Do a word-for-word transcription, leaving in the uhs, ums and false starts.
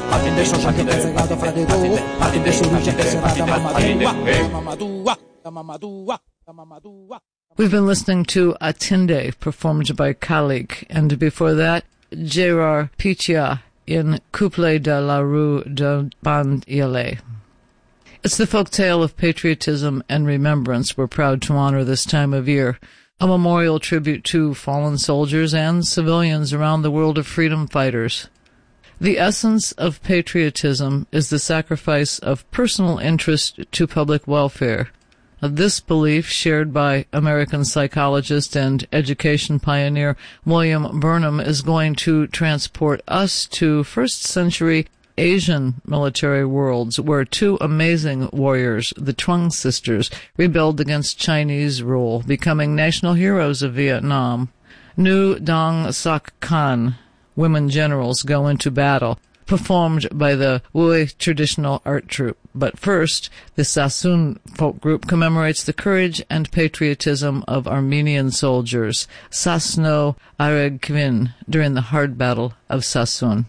Attende, attende, attende, attende, attende. We've been listening to Attende, performed by Kalik, and before that, Gérard Pichia in Couplet de la Rue de Bandielet. It's the folk tale of patriotism and remembrance we're proud to honor this time of year, a memorial tribute to fallen soldiers and civilians around the world of freedom fighters. The essence of patriotism is the sacrifice of personal interest to public welfare. This belief, shared by American psychologist and education pioneer William Burnham, is going to transport us to first century Asian military worlds, where two amazing warriors, the Trung sisters, rebelled against Chinese rule, becoming national heroes of Vietnam. Nu Dong Sak Khan, women generals, go into battle, performed by the Wui traditional art troupe. But first, the Sassoon folk group commemorates the courage and patriotism of Armenian soldiers, Sasno Aregvin, during the hard battle of Sassoon.